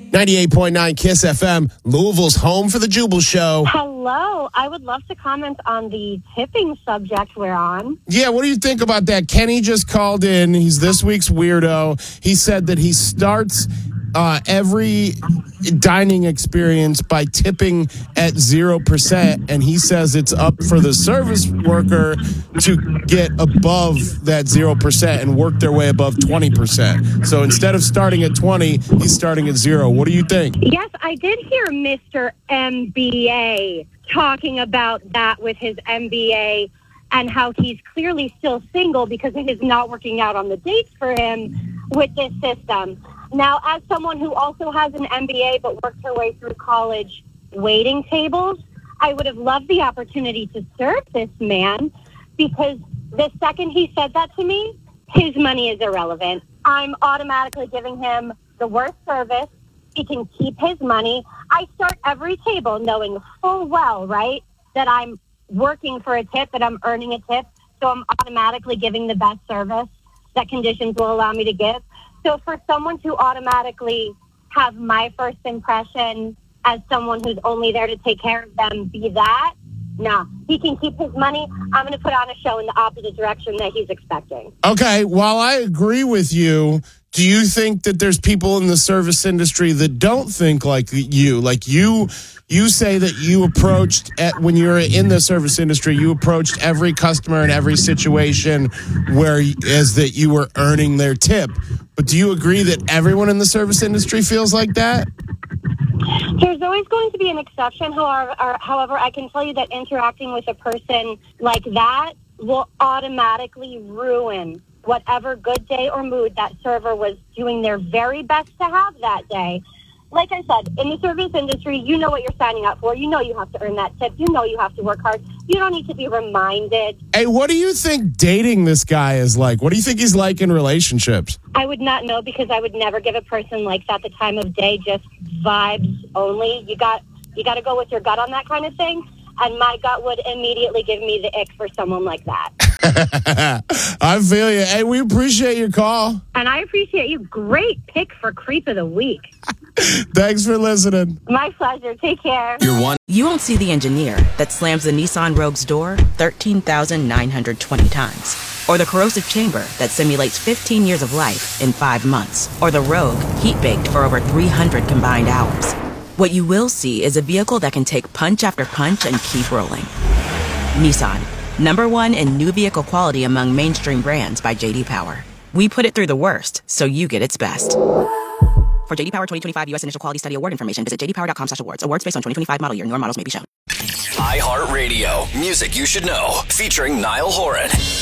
98.9 KISS FM, Louisville's home for the Jubal Show. Hello. I would love to comment on the tipping subject we're on. Yeah, what do you think about that? Kenny just called in. He's this week's weirdo. He said that he starts every dining experience by tipping at 0%, and he says it's up for the service worker to get above that 0% and work their way above 20%. So instead of starting at 20, he's starting at 0. What do you think? Yes, I did hear Mr. MBA talking about that with his MBA and how he's clearly still single because it is not working out on the dates for him with this system. Now, as someone who also has an MBA but worked her way through college waiting tables, I would have loved the opportunity to serve this man because the second he said that to me, his money is irrelevant. I'm automatically giving him the worst service. He can keep his money. I start every table knowing full well, right, that I'm working for a tip, that I'm earning a tip, so I'm automatically giving the best service that conditions will allow me to give. So for someone to automatically have my first impression as someone who's only there to take care of them be that, no. He can keep his money. I'm going to put on a show in the opposite direction that he's expecting. Okay, while I agree with you, do you think that there's people in the service industry that don't think like you? Like you say that you approached, when you were in the service industry, you approached every customer in every situation as that you were earning their tip. But do you agree that everyone in the service industry feels like that? There's always going to be an exception. However, I can tell you that interacting with a person like that will automatically ruin whatever good day or mood that server was doing their very best to have that day. Like I said, in the service industry, you know what you're signing up for. You know you have to earn that tip. You know you have to work hard. You don't need to be reminded. Hey, what do you think dating this guy is like? What do you think he's like in relationships? I would not know because I would never give a person like that the time of day, just vibes only. You got to go with your gut on that kind of thing. And my gut would immediately give me the ick for someone like that. I feel you. Hey, we appreciate your call. And I appreciate you. Great pick for Creep of the Week. Thanks for listening. My pleasure. Take care. You won't see the engineer that slams the Nissan Rogue's door 13,920 times. Or the corrosive chamber that simulates 15 years of life in 5 months. Or the Rogue heat-baked for over 300 combined hours. What you will see is a vehicle that can take punch after punch and keep rolling. Nissan, #1 in new vehicle quality among mainstream brands by J.D. Power. We put it through the worst, so you get its best. For J.D. Power 2025 U.S. Initial Quality Study Award information, visit jdpower.com/awards. Awards based on 2025 model year. Newer models may be shown. iHeartRadio, music you should know, featuring Niall Horan.